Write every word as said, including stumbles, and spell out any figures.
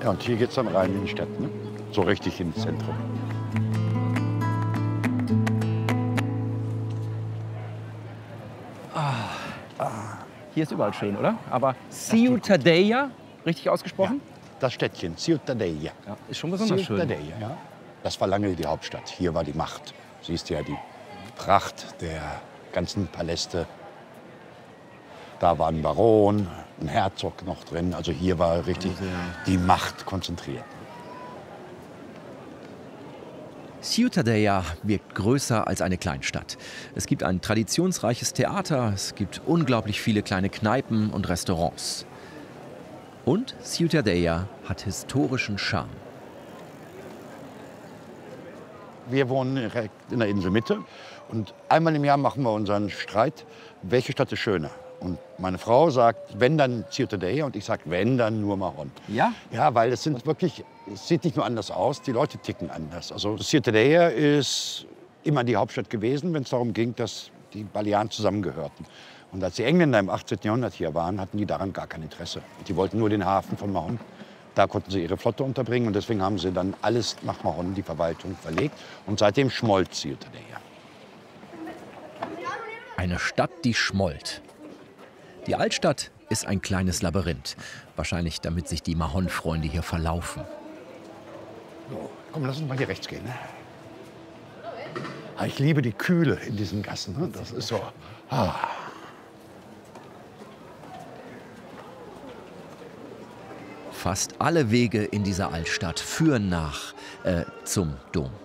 Ja, und hier geht es dann rein in die Stadt, ne? So richtig ins Zentrum. Hier ist überall schön, oder? Aber Ciutadella, richtig ausgesprochen? Ja, das Städtchen, Ciutadella. Ja, ist schon besonders schön. Ciutadella, ja. Das war lange die Hauptstadt. Hier war die Macht. Siehst du ja die Pracht der ganzen Paläste. Da war ein Baron, ein Herzog noch drin. Also hier war richtig die Macht konzentriert. Ciutadella wirkt größer als eine Kleinstadt. Es gibt ein traditionsreiches Theater, es gibt unglaublich viele kleine Kneipen und Restaurants. Und Ciutadella hat historischen Charme. Wir wohnen direkt in der Inselmitte und einmal im Jahr machen wir unseren Streit, welche Stadt ist schöner. Und meine Frau sagt, wenn dann Ciutadella, und ich sage, wenn dann nur Mahon. Ja? Ja, weil es sind wirklich, es sieht nicht nur anders aus, die Leute ticken anders. Also Ciutadella ist immer die Hauptstadt gewesen, wenn es darum ging, dass die Balearen zusammengehörten. Und als die Engländer im achtzehnten Jahrhundert hier waren, hatten die daran gar kein Interesse. Die wollten nur den Hafen von Mahon. Da konnten sie ihre Flotte unterbringen und deswegen haben sie dann alles nach Mahon, die Verwaltung, verlegt. Und seitdem schmollt Ciutadella. Eine Stadt, die schmollt. Die Altstadt ist ein kleines Labyrinth. Wahrscheinlich, damit sich die Mahon-Freunde hier verlaufen. So, komm, lass uns mal hier rechts gehen. Ne? Ah, ich liebe die Kühle in diesen Gassen. Ne? Das ist so. Ah. Fast alle Wege in dieser Altstadt führen nach, äh, zum Dom.